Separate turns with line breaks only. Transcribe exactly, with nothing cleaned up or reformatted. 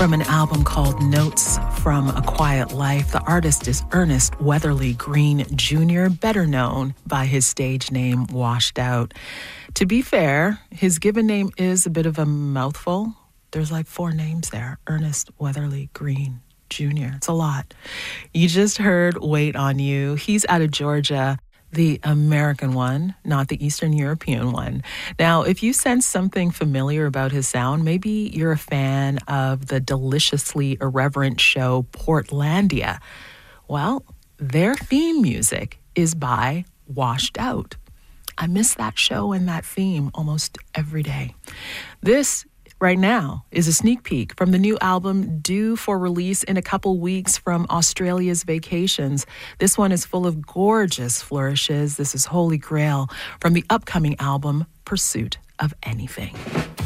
From an album called Notes from a Quiet Life, the artist is Ernest Weatherly Green Junior, better known by his stage name Washed Out. To be fair, his given name is a bit of a mouthful. There's like four names there. Ernest Weatherly Green Junior It's a lot. You just heard Wait on You. He's out of Georgia. The American one, not the Eastern European one. Now, if you sense something familiar about his sound, maybe you're a fan of the deliciously irreverent show Portlandia. Well, their theme music is by Washed Out. I miss that show and that theme almost every day. This right now is a sneak peek from the new album due for release in a couple weeks from Australia's Vacations. This one is full of gorgeous flourishes. This is Holy Grail from the upcoming album Pursuit of Anything.